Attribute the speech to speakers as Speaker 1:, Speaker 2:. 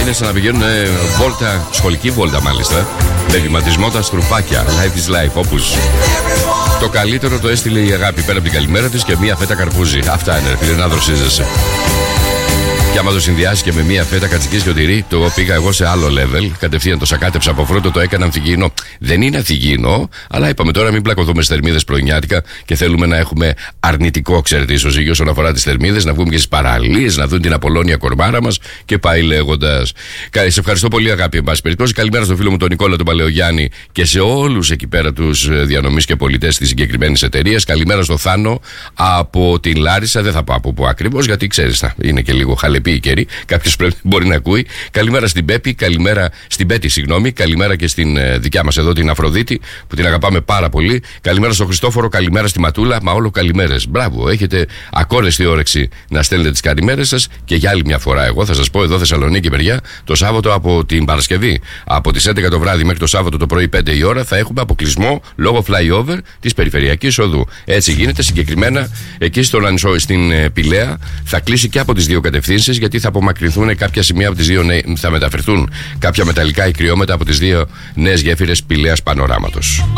Speaker 1: είναι σαν να πηγαίνουν βόλτα, σχολική βόλτα μάλιστα. Με βηματισμό τα στρουπάκια. Life is life, όπως το καλύτερο το έστειλε η αγάπη πέρα από την καλημέρα της και μία φέτα καρπούζι. Αυτά είναι, φίλε, να δροσίζεσαι. Και άμα το συνδυάσει και με μία φέτα κατσικής και τυρί, το πήγα εγώ σε άλλο level. Κατευθείαν το σακάτεψα από φρούτο, το έκανα ανθυγιεινό. Δεν είναι ανθυγιεινό, αλλά είπαμε τώρα μην πλακωθούμε στις θερμίδες πρωινιάτικα και θέλουμε να έχουμε αρνητικό, ξέρετε, ισοζύγιο όσον αφορά τις θερμίδες, να βγούμε και στις παραλίες, να δουν την Απολώνια κορμάρα μας και πάει λέγοντας. Σε ευχαριστώ πολύ, αγάπη, εν πάση περιπτώσει. Καλημέρα στον φίλο μου τον Νικόλα τον Παλαιογιάννη και σε όλους εκεί πέρα τους διανομής και πολιτές της συγκεκριμένης εταιρείας. Καλημέρα στο Θάνο από την Λάρισα, δεν θα πω από πού ακριβώς, γιατί ξέρεις, είναι και λίγο χαλεπή η καιρή. Κάποιος μπορεί να ακούει. Καλημέρα στην Πέπη, καλημέρα στην Πέτη, συγγνώμη. Καλημέρα και στην δικιά μας εδώ την Αφροδίτη, που την αγαπάμε πάρα πολύ. Καλημέρα στον Χριστόφορο, καλημέρα στη Ματούλα. Μα όλο καλημέρες. Μπράβο, έχετε ακόρεστη όρεξη να στέλνετε τις καλημέρες σας. Και για άλλη μια φορά, εγώ θα σας πω εδώ Θεσσαλονίκη, παιδιά, το Σάββατο από την Παρασκευή, από τις 11 το βράδυ μέχρι το Σάββατο το πρωί 5 η ώρα, θα έχουμε αποκλεισμό λόγω flyover της περιφερειακής οδού. Έτσι γίνεται, συγκεκριμένα εκεί στην Πηλαία θα κλείσει και από τις δύο κατευθύνσεις, γιατί θα απομακρυνθούν κάποια σημεία από τις δύο, θα μεταφερθούν κάποια μεταλλικά ικριώματα από τις δύο νέες γέφυρες Πηλαίας Πανοράματος.